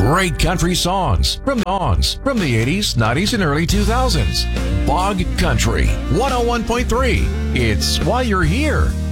Great country songs from the 80s, 90s, and early 2000s. Bog Country 101.3. It's why you're here.